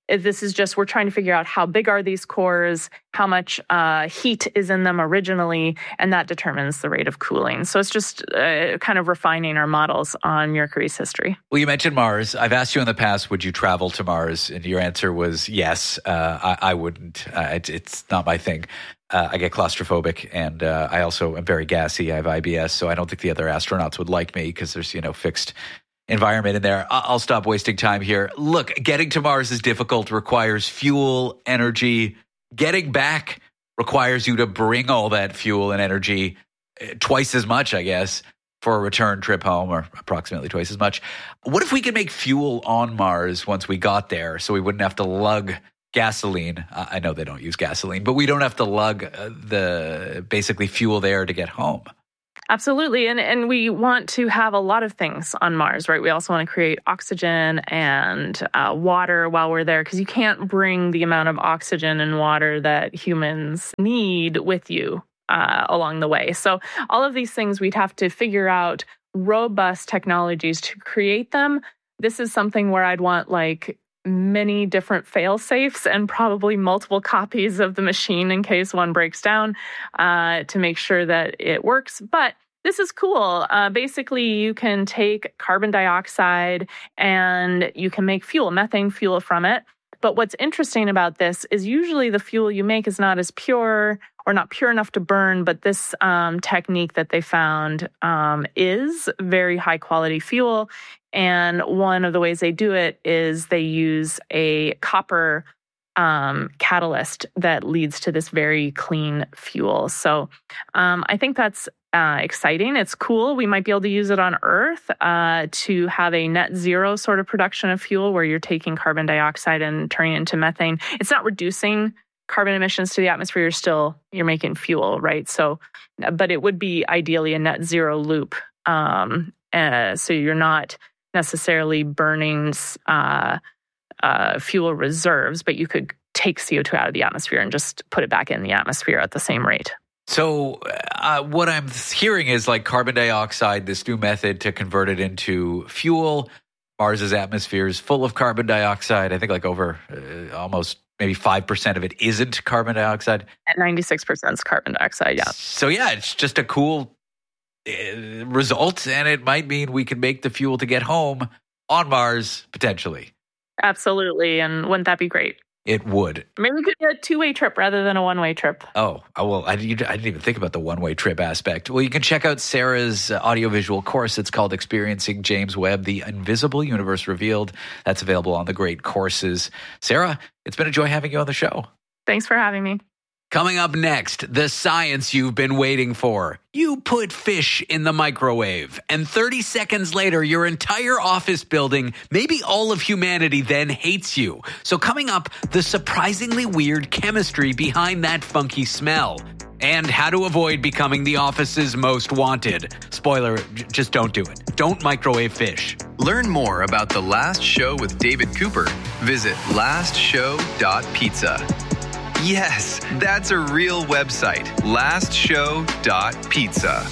This is just, we're trying to figure out how big are these cores, how much heat is in them originally, and that determines the rate of cooling. So it's just kind of refining our models on Mercury's history. Well, you mentioned Mars. I've asked you in the past, would you travel to Mars? And your answer was yes. I wouldn't. It's not my thing. I get claustrophobic, and I also am very gassy. I have IBS, so I don't think the other astronauts would like me because there's, fixed environment in there. I'll stop wasting time here. Look, getting to Mars is difficult, requires fuel, energy. Getting back requires you to bring all that fuel and energy, twice as much, I guess, for a return trip home, or approximately twice as much. What if we could make fuel on Mars once we got there so we wouldn't have to lug gasoline? I know they don't use gasoline, but we don't have to lug the basically fuel there to get home. Absolutely. And we want to have a lot of things on Mars, right? We also want to create oxygen and water while we're there, because you can't bring the amount of oxygen and water that humans need with you along the way. So all of these things, we'd have to figure out robust technologies to create them. This is something where I'd want many different fail-safes and probably multiple copies of the machine in case one breaks down to make sure that it works. But this is cool. Basically, you can take carbon dioxide and you can make fuel, methane fuel from it. But what's interesting about this is usually the fuel you make is not as pure or not pure enough to burn, but this technique that they found is very high-quality fuel. And one of the ways they do it is they use a copper catalyst that leads to this very clean fuel. So I think that's exciting. It's cool. We might be able to use it on Earth to have a net zero sort of production of fuel where you're taking carbon dioxide and turning it into methane. It's not reducing carbon emissions to the atmosphere. You're making fuel, right? So, but it would be ideally a net zero loop. So you're not necessarily burning fuel reserves, but you could take CO2 out of the atmosphere and just put it back in the atmosphere at the same rate. So what I'm hearing is carbon dioxide, this new method to convert it into fuel. Mars's atmosphere is full of carbon dioxide. I think over almost maybe 5% of it isn't carbon dioxide. At 96% is carbon dioxide, yeah. So yeah, it's just a cool result, and it might mean we can make the fuel to get home on Mars, potentially. Absolutely, and wouldn't that be great? It would. Maybe we could do a two-way trip rather than a one-way trip. Oh, well, I didn't even think about the one-way trip aspect. Well, you can check out Sarah's audiovisual course. It's called Experiencing James Webb, The Invisible Universe Revealed. That's available on the Great Courses. Sarah, it's been a joy having you on the show. Thanks for having me. Coming up next, the science you've been waiting for. You put fish in the microwave, and 30 seconds later, your entire office building, maybe all of humanity, then hates you. So coming up, the surprisingly weird chemistry behind that funky smell. And how to avoid becoming the office's most wanted. Spoiler, just don't do it. Don't microwave fish. Learn more about The Last Show with David Cooper. Visit lastshow.pizza. Yes, that's a real website, lastshow.pizza.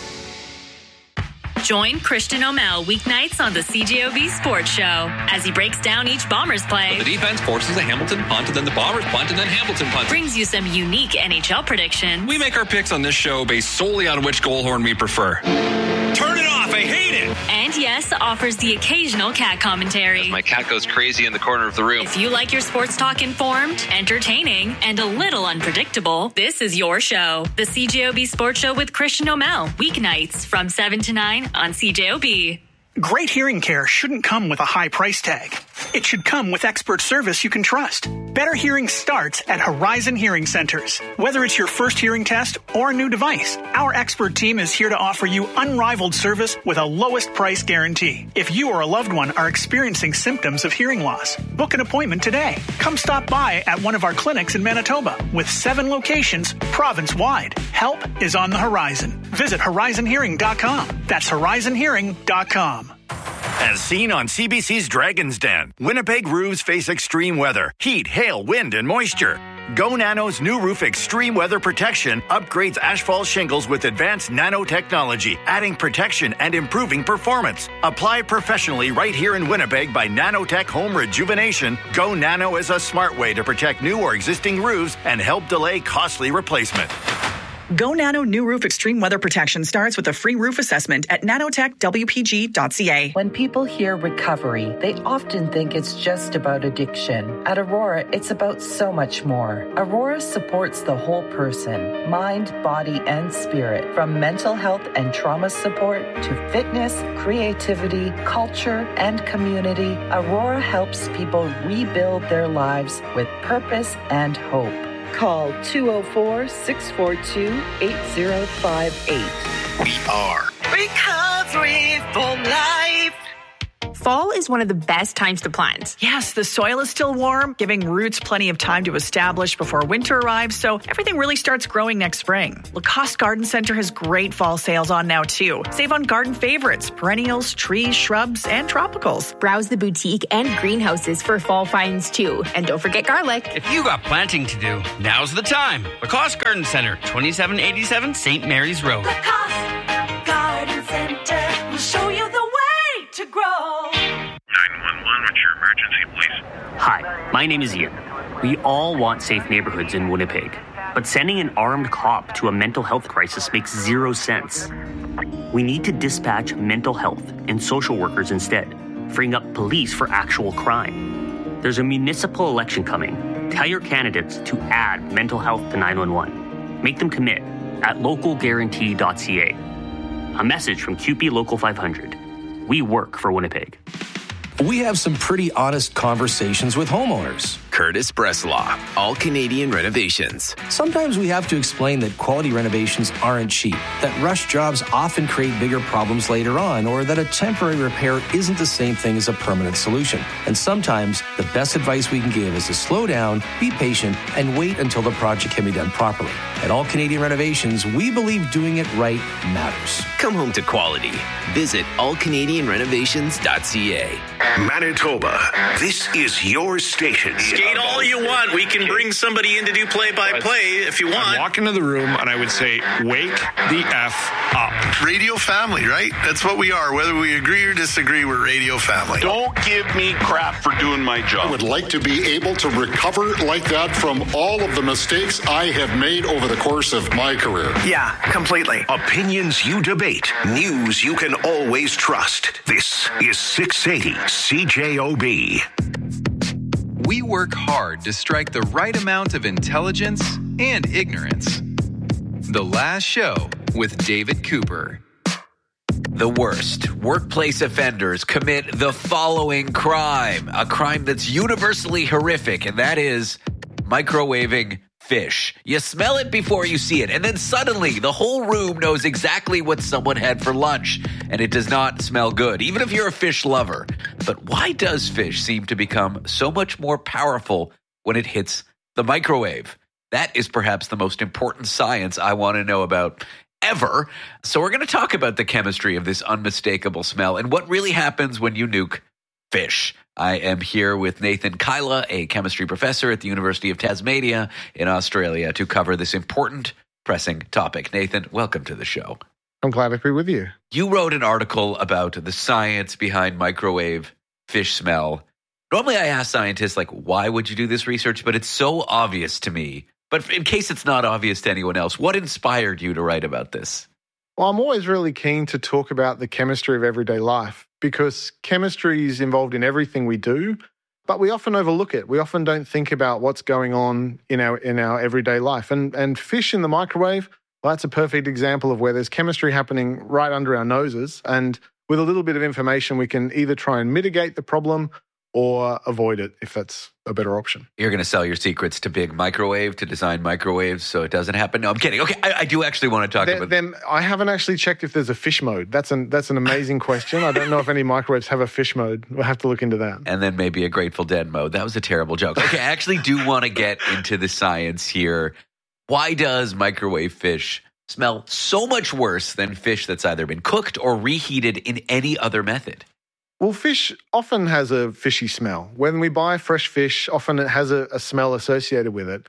Join Christian O'Mel weeknights on the CJOB Sports Show as he breaks down each Bombers play. The defense forces a Hamilton punt, and then the Bombers punt, and then Hamilton punt. Brings you some unique NHL predictions. We make our picks on this show based solely on which goal horn we prefer. Turn it off, I hate it! And yes, offers the occasional cat commentary. As my cat goes crazy in the corner of the room. If you like your sports talk informed, entertaining, and a little unpredictable, this is your show. The CJOB Sports Show with Christian O'Mel. Weeknights from 7 to 9 on CJOB. Great hearing care shouldn't come with a high price tag. It should come with expert service you can trust. Better hearing starts at Horizon Hearing Centers. Whether it's your first hearing test or a new device, our expert team is here to offer you unrivaled service with a lowest price guarantee. If you or a loved one are experiencing symptoms of hearing loss, book an appointment today. Come stop by at one of our clinics in Manitoba with 7 locations province-wide. Help is on the horizon. Visit horizonhearing.com. That's horizonhearing.com. As seen on CBC's Dragon's Den, Winnipeg roofs face extreme weather, heat, hail, wind, and moisture. Go Nano's new roof extreme weather protection upgrades asphalt shingles with advanced nanotechnology, adding protection and improving performance. Apply professionally right here in Winnipeg by Nanotech Home Rejuvenation. Go Nano is a smart way to protect new or existing roofs and help delay costly replacement. Go Nano new roof extreme weather protection starts with a free roof assessment at nanotechwpg.ca. When people hear recovery, they often think it's just about addiction. At Aurora, it's about so much more. Aurora supports the whole person, mind, body, and spirit. From mental health and trauma support to fitness, creativity, culture, and community, Aurora helps people rebuild their lives with purpose and hope. Call 204-642-8058. We are Recovery for Life. Fall is one of the best times to plant. Yes, the soil is still warm, giving roots plenty of time to establish before winter arrives, so everything really starts growing next spring. Lacoste Garden Center has great fall sales on now, too. Save on garden favorites, perennials, trees, shrubs, and tropicals. Browse the boutique and greenhouses for fall finds, too. And don't forget garlic. If you got planting to do, now's the time. Lacoste Garden Center, 2787 St. Mary's Road. Lacoste Garden Center will show you the way to grow. 911, what's your emergency, please? Hi, my name is Ian. We all want safe neighborhoods in Winnipeg, but sending an armed cop to a mental health crisis makes zero sense. We need to dispatch mental health and social workers instead, freeing up police for actual crime. There's a municipal election coming. Tell your candidates to add mental health to 911. Make them commit at localguarantee.ca. A message from QP Local 500. We work for Winnipeg. We have some pretty honest conversations with homeowners. Curtis Breslaw, All Canadian Renovations. Sometimes we have to explain that quality renovations aren't cheap, that rush jobs often create bigger problems later on, or that a temporary repair isn't the same thing as a permanent solution. And sometimes the best advice we can give is to slow down, be patient, and wait until the project can be done properly. At All Canadian Renovations, we believe doing it right matters. Come home to quality. Visit allcanadianrenovations.ca. Manitoba, this is your station. Skate all you want. We can bring somebody in to do play-by-play if you want. I'd walk into the room and I would say, wake the F up. Radio family, right? That's what we are. Whether we agree or disagree, we're radio family. Don't give me crap for doing my job. I would like to be able to recover like that from all of the mistakes I have made over the course of my career. Yeah, completely. Opinions you debate. News you can always trust. This is 680 CJOB. We work hard to strike the right amount of intelligence and ignorance. The Last Show with David Cooper. The worst workplace offenders commit the following crime, a crime that's universally horrific, and that is microwaving fish. You smell it before you see it, and then suddenly the whole room knows exactly what someone had for lunch, and it does not smell good, even if you're a fish lover. But why does fish seem to become so much more powerful when it hits the microwave? That is perhaps the most important science I want to know about ever. So we're going to talk about the chemistry of this unmistakable smell and what really happens when you nuke fish. I am here with Nathan Kyla, a chemistry professor at the University of Tasmania in Australia, to cover this important, pressing topic. Nathan, welcome to the show. I'm glad to be with you. You wrote an article about the science behind microwave fish smell. Normally I ask scientists, like, why would you do this research? But it's so obvious to me. But in case it's not obvious to anyone else, what inspired you to write about this? Well, I'm always really keen to talk about the chemistry of everyday life because chemistry is involved in everything we do, but we often overlook it. We often don't think about what's going on in our everyday life. And fish in the microwave, well, that's a perfect example of where there's chemistry happening right under our noses. And with a little bit of information, we can either try and mitigate the problem or avoid it if that's a better option. You're going to sell your secrets to Big Microwave to design microwaves so it doesn't happen? No, I'm kidding. Okay, I do actually want to talk about them. I haven't actually checked if there's a fish mode. That's an amazing question. I don't know if any microwaves have a fish mode. We'll have to look into that. And then maybe a Grateful Dead mode. That was a terrible joke. Okay, I actually do want to get into the science here. Why does microwave fish smell so much worse than fish that's either been cooked or reheated in any other method? Well, fish often has a fishy smell. When we buy fresh fish, often it has a smell associated with it.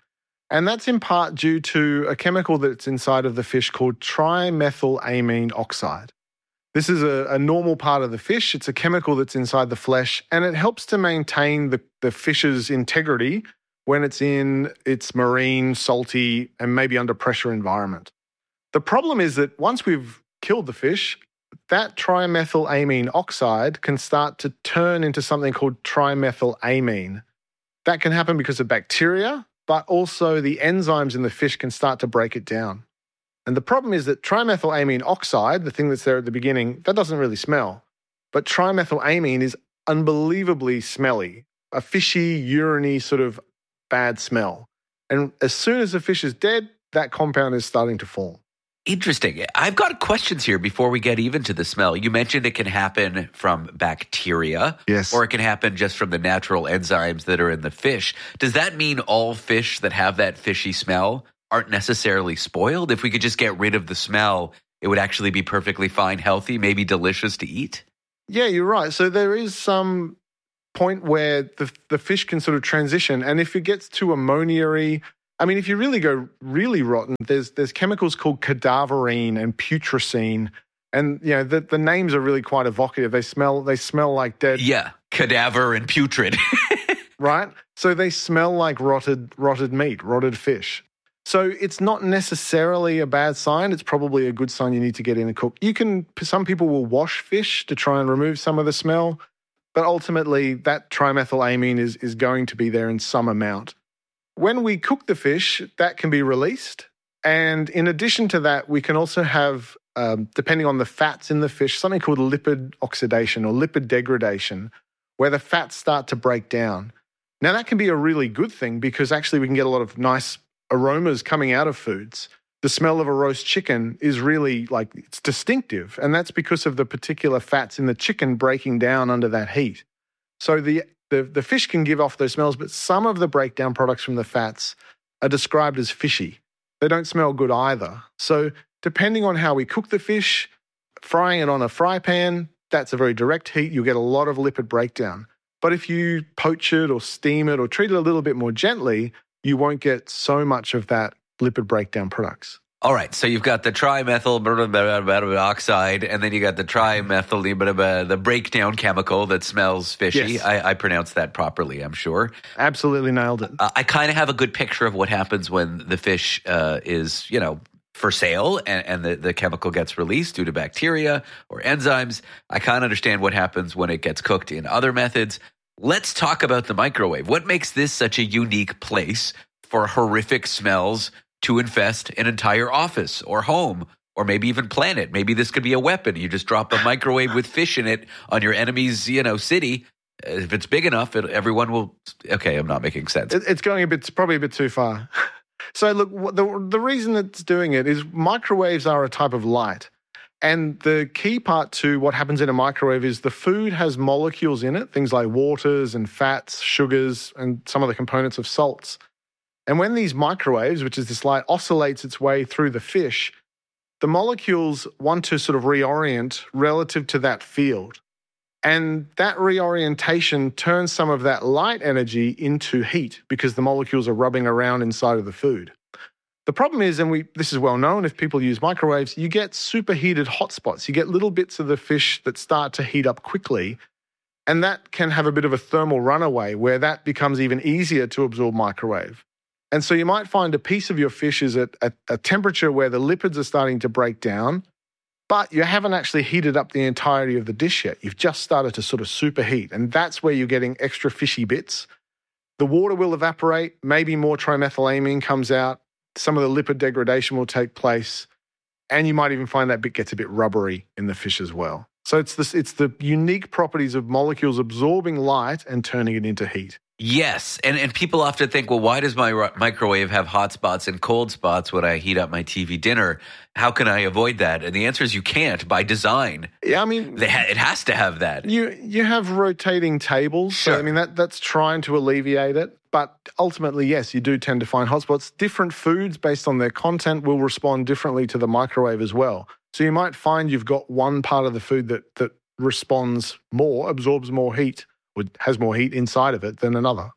And that's in part due to a chemical that's inside of the fish called trimethylamine oxide. This is a normal part of the fish. It's a chemical that's inside the flesh, and it helps to maintain the fish's integrity when it's in its marine, salty, and maybe under pressure environment. The problem is that once we've killed the fish, that trimethylamine oxide can start to turn into something called trimethylamine. That can happen because of bacteria, but also the enzymes in the fish can start to break it down. And the problem is that trimethylamine oxide, the thing that's there at the beginning, that doesn't really smell. But trimethylamine is unbelievably smelly, a fishy, urine-y sort of bad smell. And as soon as the fish is dead, that compound is starting to form. Interesting. I've got questions here before we get even to the smell. You mentioned it can happen from bacteria. Yes. Or it can happen just from the natural enzymes that are in the fish. Does that mean all fish that have that fishy smell aren't necessarily spoiled? If we could just get rid of the smell, it would actually be perfectly fine, healthy, maybe delicious to eat? Yeah, you're right. So there is some point where the fish can sort of transition. And if it gets too ammonia-y, I mean, if you really go really rotten, there's chemicals called cadaverine and putrescine. And, you know, the names are really quite evocative. They smell like dead. Yeah, cadaver and putrid. Right? So they smell like rotted meat, rotted fish. So it's not necessarily a bad sign. It's probably a good sign you need to get in and cook. Some people will wash fish to try and remove some of the smell, but ultimately that trimethylamine is going to be there in some amount. When we cook the fish, that can be released. And in addition to that, we can also have, depending on the fats in the fish, something called lipid oxidation or lipid degradation, where the fats start to break down. Now, that can be a really good thing because actually we can get a lot of nice aromas coming out of foods. The smell of a roast chicken is really it's distinctive, and that's because of the particular fats in the chicken breaking down under that heat. So the fish can give off those smells, but some of the breakdown products from the fats are described as fishy. They don't smell good either. So depending on how we cook the fish, frying it on a fry pan, that's a very direct heat. You'll get a lot of lipid breakdown. But if you poach it or steam it or treat it a little bit more gently, you won't get so much of that lipid breakdown products. All right, so you've got the trimethyl oxide, and then you got the the breakdown chemical that smells fishy. Yes. I pronounced that properly, I'm sure. Absolutely nailed it. I kind of have a good picture of what happens when the fish is, for sale and the chemical gets released due to bacteria or enzymes. I kind of understand what happens when it gets cooked in other methods. Let's talk about the microwave. What makes this such a unique place for horrific smells to infest an entire office or home or maybe even planet? Maybe this could be a weapon. You just drop a microwave with fish in it on your enemy's, city. If it's big enough, everyone will. Okay, I'm not making sense. It's going probably a bit too far. So look, the reason it's doing it is microwaves are a type of light. And the key part to what happens in a microwave is the food has molecules in it, things like waters and fats, sugars, and some of the components of salts. And when these microwaves, which is this light, oscillates its way through the fish, the molecules want to sort of reorient relative to that field. And that reorientation turns some of that light energy into heat because the molecules are rubbing around inside of the food. The problem is, and this is well known, if people use microwaves, you get superheated hotspots. You get little bits of the fish that start to heat up quickly, and that can have a bit of a thermal runaway where that becomes even easier to absorb microwave. And so you might find a piece of your fish is at a temperature where the lipids are starting to break down, but you haven't actually heated up the entirety of the dish yet. You've just started to sort of superheat, and that's where you're getting extra fishy bits. The water will evaporate, maybe more trimethylamine comes out, some of the lipid degradation will take place, and you might even find that bit gets a bit rubbery in the fish as well. So it's the unique properties of molecules absorbing light and turning it into heat. Yes, and people often think, well, why does my microwave have hot spots and cold spots when I heat up my TV dinner? How can I avoid that? And the answer is you can't by design. Yeah, I mean, it has to have that. You have rotating tables, sure. So I mean that's trying to alleviate it. But ultimately, yes, you do tend to find hotspots. Different foods, based on their content, will respond differently to the microwave as well. So you might find you've got one part of the food that responds more, absorbs more heat, has more heat inside of it than another.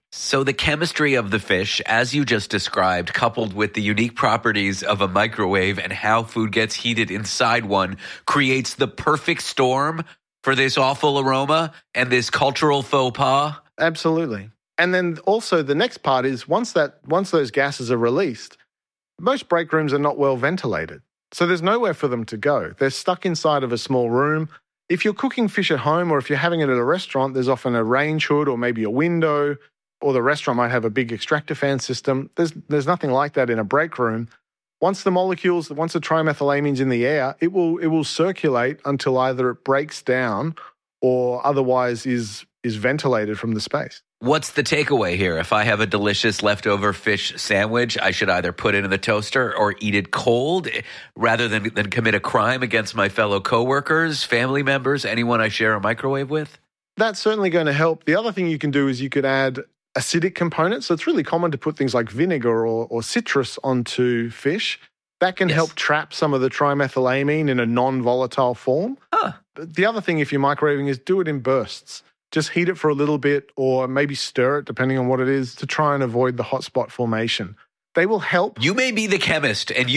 So the chemistry of the fish, as you just described, coupled with the unique properties of a microwave and how food gets heated inside one, creates the perfect storm for this awful aroma and this cultural faux pas? Absolutely. And then also the next part is once those gases are released, most break rooms are not well ventilated. So there's nowhere for them to go. They're stuck inside of a small room. If you're cooking fish at home or if you're having it at a restaurant, there's often a range hood or maybe a window, or the restaurant might have a big extractor fan system. There's nothing like that in a break room. Once the trimethylamines in the air, it will circulate until either it breaks down or otherwise is ventilated from the space. What's the takeaway here? If I have a delicious leftover fish sandwich, I should either put it in the toaster or eat it cold rather than commit a crime against my fellow coworkers, family members, anyone I share a microwave with? That's certainly going to help. The other thing you can do is you could add acidic components. So it's really common to put things like vinegar or citrus onto fish. That can help trap some of the trimethylamine in a non-volatile form. But the other thing, if you're microwaving, is do it in bursts. Just heat it for a little bit or maybe stir it, depending on what it is, to try and avoid the hot spot formation. They will help. You may be the chemist, and